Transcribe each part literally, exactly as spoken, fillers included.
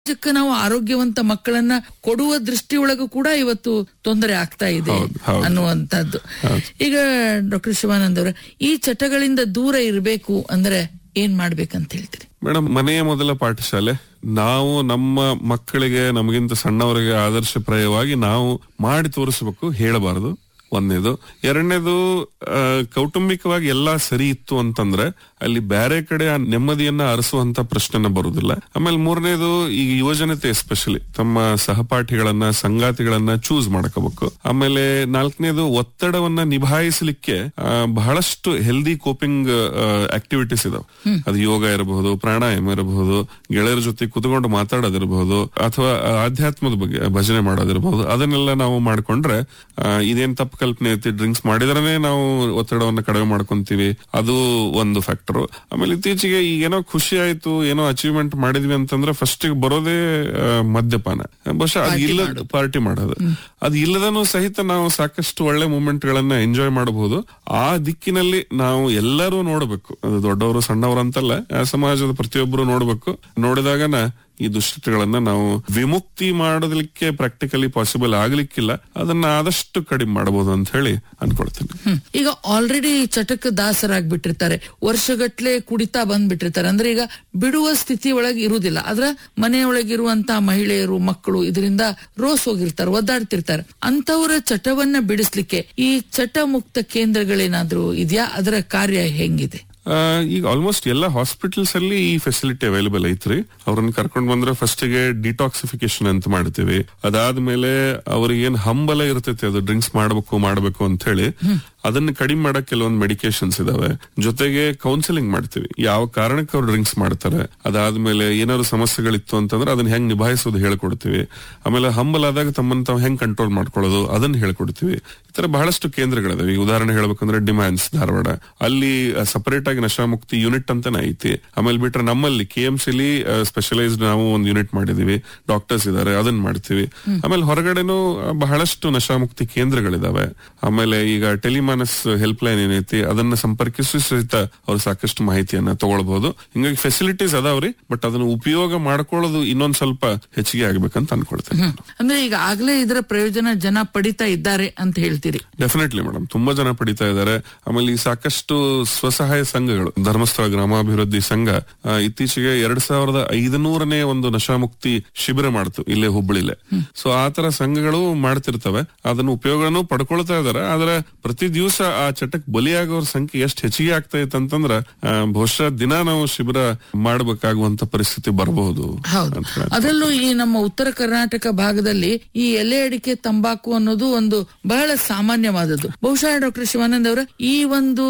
ಸಮಾಜಕ್ಕೆ ನಾವು ಆರೋಗ್ಯವಂತ ಮಕ್ಕಳನ್ನ ಕೊಡುವ ದೃಷ್ಟಿಯೊಳಗೂ ಕೂಡ ಇವತ್ತು ತೊಂದರೆ ಆಗ್ತಾ ಇದೆ ಅನ್ನುವಂಥದ್ದು. ಈಗ ಡಾಕ್ಟರ್ ಶಿವಾನಂದ್ ಅವರ ಈ ಚಟಗಳಿಂದ ದೂರ ಇರಬೇಕು ಅಂದ್ರೆ ಏನ್ ಮಾಡ್ಬೇಕಂತ ಹೇಳ್ತೀರಿ? ಮೇಡಮ್, ಮನೆಯ ಮೊದಲ ಪಾಠಶಾಲೆ. ನಾವು ನಮ್ಮ ಮಕ್ಕಳಿಗೆ, ನಮಗಿಂತ ಸಣ್ಣವರಿಗೆ ಆದರ್ಶಪ್ರಾಯವಾಗಿ ನಾವು ಮಾಡಿ ತೋರಿಸಬೇಕು, ಹೇಳಬಾರದು. ಒಂದನೇದು. ಎರಡನೇದು, ಕೌಟುಂಬಿಕವಾಗಿ ಎಲ್ಲಾ ಸರಿ ಇತ್ತು ಅಂತಂದ್ರೆ ಅಲ್ಲಿ ಬೇರೆ ಕಡೆ ಆ ನೆಮ್ಮದಿಯನ್ನ ಅರಸುವಂತ ಪ್ರಶ್ನೆನ ಬರುದಿಲ್ಲ. ಆಮೇಲೆ ಮೂರನೇದು, ಈ ಯುವಜನತೆ ಎಸ್ಪೆಷಲಿ ತಮ್ಮ ಸಹಪಾಠಿಗಳನ್ನ, ಸಂಗಾತಿಗಳನ್ನ ಚೂಸ್ ಮಾಡ್ಕೋಬೇಕು. ಆಮೇಲೆ ನಾಲ್ಕನೇದು, ಒತ್ತಡವನ್ನ ನಿಭಾಯಿಸಲಿಕ್ಕೆ ಬಹಳಷ್ಟು ಹೆಲ್ದಿ ಕೋಪಿಂಗ್ ಆಕ್ಟಿವಿಟೀಸ್ ಇದಾವೆ. ಅದು ಯೋಗ ಇರಬಹುದು, ಪ್ರಾಣಾಯಾಮ ಇರಬಹುದು, ಗೆಳೆಯರ ಜೊತೆ ಕುತ್ಕೊಂಡು ಮಾತಾಡೋದಿರಬಹುದು, ಅಥವಾ ಆಧ್ಯಾತ್ಮದ ಬಗ್ಗೆ ಭಜನೆ ಮಾಡೋದಿರಬಹುದು. ಅದನ್ನೆಲ್ಲ ನಾವು ಮಾಡ್ಕೊಂಡ್ರೆ ಇದೇನ್ ತಪ್ಪು ಕಲ್ಪನೆ ಐತಿ, ಡ್ರಿಂಕ್ಸ್ ಮಾಡಿದ್ರೇ ನಾವು ಒತ್ತಡವನ್ನ ಕಡಿಮೆ ಮಾಡ್ಕೊಂತೀವಿ, ಅದು ಒಂದು ಫ್ಯಾಕ್ಟರ್. ಆಮೇಲೆ ಇತ್ತೀಚೆಗೆ ಏನೋ ಖುಷಿ ಆಯ್ತು, ಏನೋ ಅಚೀವ್ಮೆಂಟ್ ಮಾಡಿದ್ವಿ ಅಂತಂದ್ರೆ ಫಸ್ಟ್ ಬರೋದೇ ಮದ್ಯಪಾನ. ಬಹುಶಃ ಅದು ಇಲ್ಲ, ಪಾರ್ಟಿ ಮಾಡೋದು. ಅದು ಇಲ್ಲದನೂ ಸಹಿತ ನಾವು ಸಾಕಷ್ಟು ಒಳ್ಳೆ ಮೂಮೆಂಟ್ ಗಳನ್ನ ಎಂಜಾಯ್ ಮಾಡಬಹುದು. ಆ ದಿಕ್ಕಿನಲ್ಲಿ ನಾವು ಎಲ್ಲರೂ ನೋಡ್ಬೇಕು. ಅದು ದೊಡ್ಡವರು ಸಣ್ಣವರು ಅಂತಲ್ಲ, ಸಮಾಜದ ಪ್ರತಿಯೊಬ್ಬರು ನೋಡ್ಬೇಕು. ನೋಡಿದಾಗನ ಈ ದುಶ್ಚಟಗಳನ್ನ ನಾವು ವಿಮುಕ್ತಿ ಮಾಡೋದಕ್ಕೆ ಪ್ರಾಕ್ಟಿಕಲಿ ಪಾಸಿಬಲ್ ಆಗ್ಲಿಕ್ಕಿಲ್ಲ. ಅದನ್ನ ಆದಷ್ಟು ಕಡಿಮೆ ಮಾಡಬಹುದು ಅಂತ ಹೇಳಿ ಅನ್ಕೊಳ್ತೀನಿ. ಈಗ ಆಲ್ರೆಡಿ ಚಟಕ್ಕೆ ದಾಸರಾಗ್ಬಿಟ್ಟಿರ್ತಾರೆ, ವರ್ಷಗಟ್ಲೆ ಕುಡಿತಾ ಬಂದ್ಬಿಟ್ಟಿರ್ತಾರೆ. ಅಂದ್ರೆ ಈಗ ಬಿಡುವ ಸ್ಥಿತಿ ಒಳಗೆ ಇರುವುದಿಲ್ಲ. ಆದ್ರ ಮನೆಯೊಳಗಿರುವಂತಹ ಮಹಿಳೆಯರು, ಮಕ್ಕಳು ಇದರಿಂದ ರೋಸ್ ಹೋಗಿರ್ತಾರೆ, ಒದ್ದಾಡ್ತಿರ್ತಾರೆ. ಅಂತವರ ಚಟವನ್ನ ಬಿಡಿಸ್ಲಿಕ್ಕೆ ಈ ಚಟ ಮುಕ್ತ ಕೇಂದ್ರಗಳೇನಾದ್ರೂ ಇದೆಯಾ? ಅದರ ಕಾರ್ಯ ಹೆಂಗಿದೆ? ಈಗ ಆಲ್ಮೋಸ್ಟ್ ಎಲ್ಲ ಹಾಸ್ಪಿಟಲ್ಸ್ ಅಲ್ಲಿ ಈ ಫೆಸಿಲಿಟಿ ಅವೈಲೇಬಲ್ ಐತ್ರಿ. ಅವ್ರನ್ನ ಕರ್ಕೊಂಡ್ ಬಂದ್ರೆ ಫಸ್ಟ್ ಗೆ ಡಿಟಾಕ್ಸಿಫಿಕೇಶನ್ ಅಂತ ಮಾಡ್ತೀವಿ. ಅದಾದ್ಮೇಲೆ ಅವ್ರಿಗೆ ಏನ್ ಹಂಬಲ ಇರ್ತೈತಿ, ಅದು ಡ್ರಿಂಕ್ಸ್ ಮಾಡ್ಬೇಕು ಮಾಡ್ಬೇಕು ಅಂತ ಹೇಳಿ, ಅದನ್ನ ಕಡಿಮೆ ಮಾಡಕ್ ಕೆಲವೊಂದು ಮೆಡಿಕೇಶನ್ಸ್ ಇದಾವೆ. ಜೊತೆಗೆ ಕೌನ್ಸಿಲಿಂಗ್ ಮಾಡ್ತೀವಿ, ಯಾವ ಕಾರಣಕ್ಕೆ ಅವ್ರು ಡ್ರಿಂಕ್ಸ್ ಮಾಡ್ತಾರೆ, ಅದಾದ್ಮೇಲೆ ಏನಾದ್ರು ಸಮಸ್ಯೆಗಳಿತ್ತು ಅಂತಂದ್ರೆ ಅದನ್ನ ಹೆಂಗ್ ನಿಭಾಯಿಸೋದು ಹೇಳ್ಕೊಡ್ತೀವಿ. ಆಮೇಲೆ ಹಂಬಲ್ ಆದಾಗ ತಮ್ಮನ್ನ ತಾವು ಹೆಂಗ್ ಕಂಟ್ರೋಲ್ ಮಾಡ್ಕೊಳ್ಳೋದು ಅದನ್ನ ಹೇಳ್ಕೊಡ್ತೀವಿ. ಈ ತರ ಬಹಳಷ್ಟು ಕೇಂದ್ರಗಳಿದಾವೆ. ಈಗ ಉದಾಹರಣೆ ಹೇಳ್ಬೇಕಂದ್ರೆ ಡಿಮ್ಯಾನ್ಸ್ ಧಾರವಾಡ, ಅಲ್ಲಿ ಸಪರೇಟ್ ಆಗಿ ನಶಾಮುಕ್ತಿ ಯೂನಿಟ್ ಅಂತಾನೆ ಐತಿ. ಆಮೇಲೆ ಬಿಟ್ರೆ ನಮ್ಮಲ್ಲಿ ಕೆ ಎಂ ಸಿಲಿ ಸ್ಪೆಷಲೈಸ್ಡ್ ನಾವು ಒಂದು ಯೂನಿಟ್ ಮಾಡಿದೀವಿ, ಡಾಕ್ಟರ್ಸ್ ಇದಾರೆ, ಅದನ್ನ ಮಾಡ್ತೀವಿ. ಆಮೇಲೆ ಹೊರಗಡೆನೂ ಬಹಳಷ್ಟು ನಶಾಮುಕ್ತಿ ಕೇಂದ್ರಗಳಿದಾವೆ. ಆಮೇಲೆ ಈಗ ಟೆಲಿಮಾನಸ್ ಹೆಲ್ಪ್ ಲೈನ್ ಏನೈತಿ, ಅದನ್ನ ಸಂಪರ್ಕಿಸಿ ಸಹಿತ ಅವ್ರು ಸಾಕಷ್ಟು ಮಾಹಿತಿಯನ್ನ ತಗೊಳ್ಬಹುದು. ಹಿಂಗಾಗಿ ಫೆಸಿಲಿಟೀಸ್ ಅದಾವ್ರಿ, ಬಟ್ ಅದನ್ನ ಉಪಯೋಗ ಮಾಡ್ಕೊಳ್ಳೋದು ಇನ್ನೊಂದ್ ಸ್ವಲ್ಪ ಹೆಚ್ಚಿಗೆ ಆಗ್ಬೇಕಂತ ಅನ್ಕೊಳ್ತೇನೆ. ಅಂದ್ರೆ ಈಗ ಆಗ್ಲೇ ಇದರ ಪ್ರಯೋಜನ ಜನ ಪಡಿತಾ ಇದ್ದಾರೆ ಅಂತ ಹೇಳ್ತೀರಿ? ಡೆಫಿನೆಟ್ಲಿ ಮೇಡಮ್, ತುಂಬಾ ಜನ ಪಡಿತಾ ಇದ್ದಾರೆ. ಆಮೇಲೆ ಈ ಸಾಕಷ್ಟು ಸ್ವಸಹಾಯ ಸಂಘಗಳು, ಧರ್ಮಸ್ಥಳ ಗ್ರಾಮಾಭಿವೃದ್ಧಿ ಸಂಘ ಇತ್ತೀಚೆಗೆ ಎರಡ್ ಸಾವಿರದ ಐದುನೂರನೇ ಒಂದು ನಶಾಮುಕ್ತಿ ಶಿಬಿರ ಮಾಡ್ತು ಇಲ್ಲೇ ಹುಬ್ಬಳ್ಳಿಲೆ. ಸೊ ಆತರ ಸಂಘಗಳು ಮಾಡ್ತಿರ್ತವೆ, ಅದನ್ನ ಉಪಯೋಗನೂ ಪಡ್ಕೊಳ್ತಾ ಇದಾರೆ. ಆದ್ರೆ ಪ್ರತಿ ದಿವಸ ಆ ಚಟಕ್ ಬಲಿಯಾಗೋರ ಸಂಖ್ಯೆ ಎಷ್ಟು ಹೆಚ್ಚಿಗೆ ಆಗ್ತಾ ಇತ್ತು ಅಂತಂದ್ರ ಬಹುಶಃ ದಿನ ನಾವು ಶಿಬಿರ ಮಾಡಬೇಕಾಗುವಂತ ಪರಿಸ್ಥಿತಿ ಬರಬಹುದು. ಅದರಲ್ಲೂ ಈ ನಮ್ಮ ಉತ್ತರ ಕರ್ನಾಟಕ ಭಾಗದಲ್ಲಿ ಈ ಎಲೆ ಅಡಿಕೆ, ತಂಬಾಕು ಅನ್ನೋದು ಒಂದು ಬಹಳ ಸಾಮಾನ್ಯವಾದದ್ದು. ಬಹುಶಃ ಡಾಕ್ಟರ್ ಶಿವಾನಂದ್ ಅವರ ಈ ಒಂದು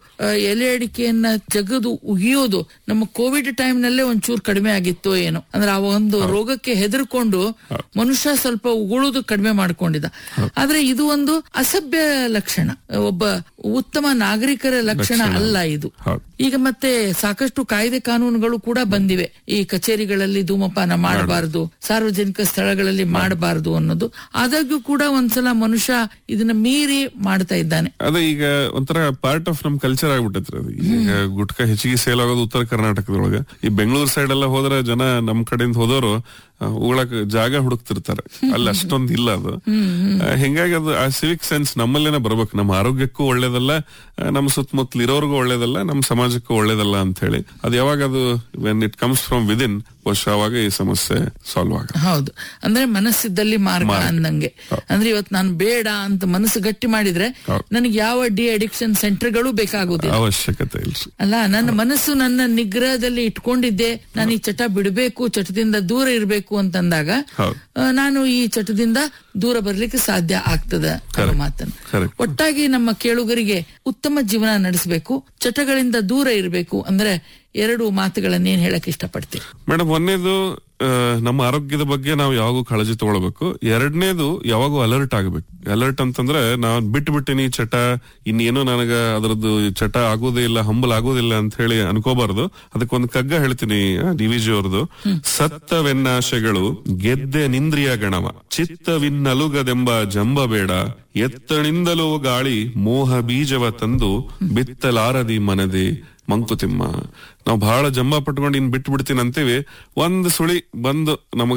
ಎಲೆ ಅಡಿಕೆಯನ್ನ ಜಗದು ಉಗಿಯೋದು ನಮ್ಮ ಕೋವಿಡ್ ಟೈಮ್ ನಲ್ಲೇ ಒಂಚೂರು ಕಡಿಮೆ ಆಗಿತ್ತು ಏನೋ. ಅಂದ್ರೆ ಆ ಒಂದು ರೋಗಕ್ಕೆ ಹೆದರ್ಕೊಂಡು ಮನುಷ್ಯ ಸ್ವಲ್ಪ ಉಗುಳುದು ಕಡಿಮೆ ಮಾಡ್ಕೊಂಡಿದ್ದ. ಆದ್ರೆ ಇದು ಒಂದು ಅಸಭ್ಯ ಲಕ್ಷಣ, ಒಬ್ಬ ಉತ್ತಮ ನಾಗರಿಕರ ಲಕ್ಷಣ ಅಲ್ಲ ಇದು. ಈಗ ಮತ್ತೆ ಸಾಕಷ್ಟು ಕಾಯ್ದೆ ಕಾನೂನುಗಳು ಕೂಡ ಬಂದಿವೆ. ಈ ಕಚೇರಿಗಳಲ್ಲಿ ಧೂಮಪಾನ ಮಾಡಬಾರದು, ಸಾರ್ವಜನಿಕ ಸ್ಥಳಗಳಲ್ಲಿ ಮಾಡಬಾರದು ಅನ್ನೋದು. ಆದಾಗ್ಯೂ ಕೂಡ ಒಂದ್ಸಲ ಮನುಷ್ಯ ಇದನ್ನ ಮೀರಿ ಮಾಡ್ತಾ ಇದ್ದಾನೆ. ಅದೇ ಈಗ ಒಂಥರ ಪಾರ್ಟ್ ಆಫ್ ನಮ್ ಕಲ್ಚರ್ ಆಗ್ಬಿಟ್ಟೈತ್ರಿ ಅದು. ಈಗ ಗುಟ್ಕಾ ಹೆಚ್ಚಿಗೆ ಸೇಲ್ ಆಗೋದು ಉತ್ತರ ಕರ್ನಾಟಕದೊಳಗ. ಈ ಬೆಂಗಳೂರು ಸೈಡ್ ಎಲ್ಲ ಹೋದ್ರೆ ಜನ ನಮ್ ಕಡೆಯಿಂದ ಹೋದವರು ಉಗಳಕ್ ಜಾಗ ಹುಡುಕ್ತಿರ್ತಾರೆ, ಅಲ್ಲಿ ಅಷ್ಟೊಂದು ಇಲ್ಲ ಅದು. ಹಿಂಗಾಗಿ ಅದು ಆ ಸಿವಿಕ್ ಸೆನ್ಸ್ ನಮ್ಮಲ್ಲೇನೆ ಬರ್ಬೇಕು. ನಮ್ಮ ಆರೋಗ್ಯಕ್ಕೂ ಒಳ್ಳೇದಲ್ಲ, ನಮ್ಮ ಸುತ್ತಮುತ್ತಲು ಇರೋರ್ಗೂ ಒಳ್ಳೇದಲ್ಲ, ನಮ್ಮ ಸಮಾಜಕ್ಕೂ ಒಳ್ಳೇದಲ್ಲ ಅಂತ ಹೇಳಿ. ಅದು ಯಾವಾಗ ಅದು when it comes from within, ವರ್ಷವಾಗ ಈ ಸಮಸ್ಯೆ ಸಾಲ್ವ್ ಆಗ. ಹೌದು, ಅಂದ್ರೆ ಮನಸ್ಸಿದ್ದಲ್ಲಿ ಮಾರ್ಗ ಅಂದಂಗೆ. ಅಂದ್ರೆ ಇವತ್ತು ನಾನು ಬೇಡ ಅಂತ ಮನಸ್ಸು ಗಟ್ಟಿ ಮಾಡಿದ್ರೆ ನನಗೆ ಯಾವ ಡಿ ಅಡಿಕ್ಷನ್ ಸೆಂಟರ್ಗಳು ಬೇಕಾಗುದಿಲ್ಲ, ಅವಶ್ಯಕತೆ ಇಲ್ಲ ಅಲ್ಲ. ನನ್ನ ಮನಸ್ಸು ನನ್ನ ನಿಗ್ರಹದಲ್ಲಿ ಇಟ್ಕೊಂಡಿದ್ದೆ, ನಾನು ಈ ಚಟ ಬಿಡಬೇಕು, ಚಟದಿಂದ ದೂರ ಇರಬೇಕು ಅಂತಂದಾಗ ನಾನು ಈ ಚಟದಿಂದ ದೂರ ಬರ್ಲಿಕ್ಕೆ ಸಾಧ್ಯ ಆಗ್ತದ ಅನ್ನೋ ಮಾತನ್ನು. ಒಟ್ಟಾಗಿ ನಮ್ಮ ಕೇಳುಗರಿಗೆ ಉತ್ತಮ ಜೀವನ ನಡೆಸಬೇಕು, ಚಟಗಳಿಂದ ದೂರ ಇರಬೇಕು ಅಂದ್ರೆ ಎರಡು ಮಾತುಗಳನ್ನೇನ್ ಹೇಳಕ್ ಇಷ್ಟಪಡ್ತೀವಿ ಮೇಡಮ್? ಒಂದೇದು, ನಮ್ಮ ಆರೋಗ್ಯದ ಬಗ್ಗೆ ನಾವು ಯಾವಾಗೂ ಕಾಳಜಿ ತಗೊಳ್ಬೇಕು. ಎರಡನೇದು, ಯಾವಾಗೂ ಅಲರ್ಟ್ ಆಗಬೇಕು. ಅಲರ್ಟ್ ಅಂತಂದ್ರೆ ನಾವ್ ಬಿಟ್ಟು ಬಿಟ್ಟಿನಿ ಚಟ, ಇನ್ನೇನೋ ನನಗ ಅದರದ್ದು ಚಟ ಆಗೋದೇ ಇಲ್ಲ, ಹಂಬಲ್ ಆಗೋದಿಲ್ಲ ಅಂತ ಹೇಳಿ ಅನ್ಕೋಬಾರ್ದು. ಅದಕ್ಕೊಂದು ಕಗ್ಗ ಹೇಳ್ತೀನಿ, ಡಿ ವಿ ಜಿ ಅವ್ರದ್ದು. ಸತ್ತವೆನ್ನಾಶೆಗಳು ಗೆದ್ದೆ ನಿಂದ್ರಿಯ ಗಣವ, ಚಿತ್ತವಿನ್ನಲುಗದೆಂಬ ಜಂಬ ಬೇಡ, ಎತ್ತಣಿಂದಲೋ ಗಾಳಿ ಮೋಹ ಬೀಜವ ತಂದು ಬಿತ್ತಲಾರದಿ ಮನದೆ, ಮಂಕುತಿಮ್ಮ ನಾವು ಬಹಳ ಜಂಬ ಪಟ್ಕೊಂಡು ಇನ್ ಬಿಟ್ಟು ಬಿಡ್ತೀನಿ ಅಂತೀವಿ, ಒಂದ್ ಸುಳಿ ಬಂದು ನಮಗ